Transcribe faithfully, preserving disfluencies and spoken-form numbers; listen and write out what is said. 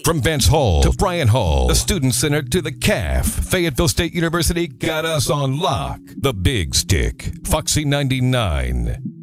From Vance Hall to Bryant Hall, the Student Center to the C A F, Fayetteville State University got us on lock. The Big Stick, Foxy ninety-nine.